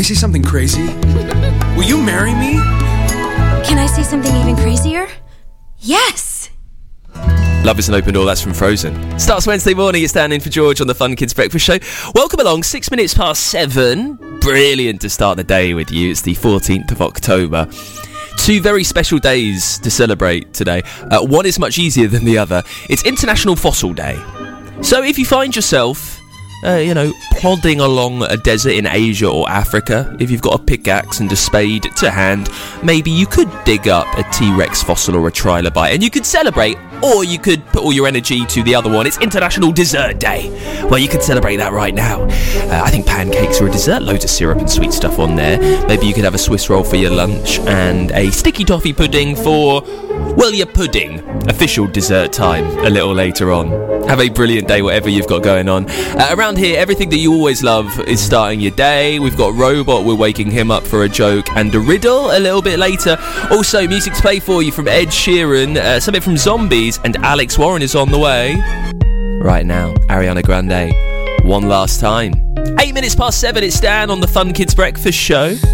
say something crazy? Will you marry me? Can I say something even crazier? Yes! Love is an open door, that's from Frozen. Starts Wednesday morning, it's Dan in for George on the Fun Kids Breakfast Show. Welcome along, 6 minutes past 7. Brilliant to start the day with you. It's the 14th of October. 2 very special days to celebrate today. One is much easier than the other. It's International Fossil Day. So if you find yourself, plodding along a desert in Asia or Africa, if you've got a pickaxe and a spade to hand, maybe you could dig up a T-Rex fossil or a trilobite and you could celebrate, or you could put all your energy to the other one. It's International Dessert Day. Well, you could celebrate that right now. I think pancakes are a dessert, loads of syrup and sweet stuff on there. Maybe you could have a Swiss roll for your lunch and a sticky toffee pudding for, well, your pudding. Official dessert time a little later on. Have a brilliant day, whatever you've got going on. Around here, everything that you always love is starting your day. We've got Robot, we're waking him up for a joke, and a riddle a little bit later. Also, music to play for you from Ed Sheeran, something from Zombies, and Alex Warren is on the way. Right now, Ariana Grande, One Last Time. 8 minutes past 7, it's Dan on the Fun Kids Breakfast Show.